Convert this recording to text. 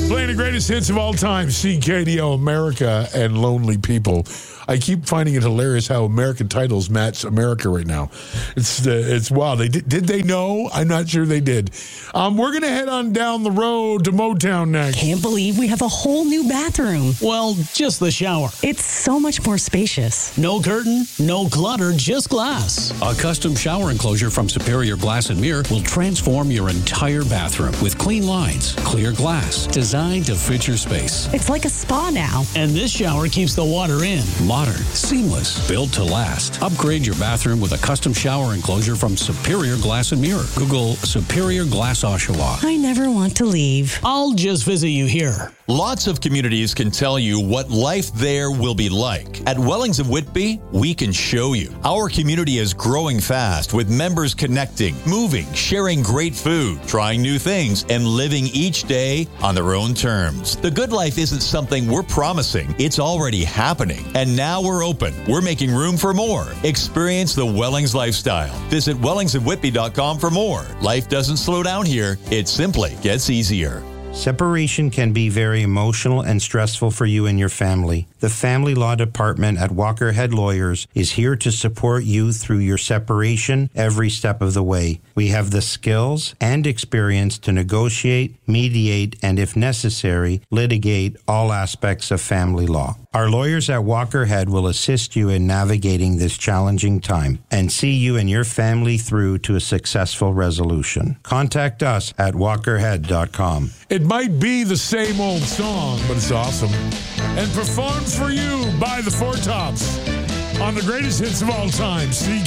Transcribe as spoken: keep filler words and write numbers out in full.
Playing the greatest hits of all time, C K D O, America and Lonely People. I keep finding it hilarious how American titles match America right now. It's uh, it's wow. They did, did they know? I'm not sure they did. Um, we're going to head on down the road to Motown next. Can't believe we have a whole new bathroom. Well, just the shower. It's so much more spacious. No curtain, no clutter, just glass. A custom shower enclosure from Superior Glass and Mirror will transform your entire bathroom with clean lines, clear glass, designed to fit your space. It's like a spa now. And this shower keeps the water in. Modern, seamless, built to last. Upgrade your bathroom with a custom shower enclosure from Superior Glass and Mirror. Google Superior Glass Oshawa. I never want to leave. I'll just visit you here. Lots of communities can tell you what life there will be like. At Wellings of Whitby, we can show you. Our community is growing fast with members connecting, moving, sharing great food, trying new things, and living each day on their own terms. The good life isn't something we're promising. It's already happening. And now we're open. We're making room for more. Experience the Wellings lifestyle. Visit wellings of whitby dot com for more. Life doesn't slow down here. It simply gets easier. Separation can be very emotional and stressful for you and your family. The Family Law Department at Walker Head Lawyers is here to support you through your separation every step of the way. We have the skills and experience to negotiate, mediate, and if necessary, litigate all aspects of family law. Our lawyers at Walker Head will assist you in navigating this challenging time and see you and your family through to a successful resolution. Contact us at walker head dot com. It might be the same old song, but it's awesome. And performed for you by the Four Tops on the greatest hits of all time, C